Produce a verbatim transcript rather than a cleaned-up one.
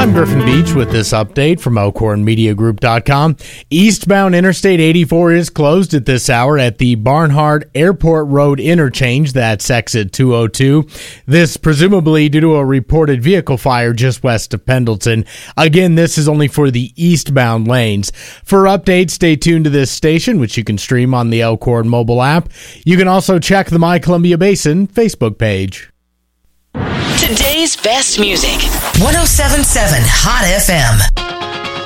I'm Griffin Beach with this update from Elkhorn Media Group dot com. Eastbound Interstate eighty-four is closed at this hour at the Barnhart Airport Road interchange. That's exit two oh two. This presumably due to a reported vehicle fire just west of Pendleton. Again, this is only for the eastbound lanes. For updates, stay tuned to this station, which you can stream on the Elkhorn mobile app. You can also check the My Columbia Basin Facebook page. Today's best music. one oh seven point seven Hot F M.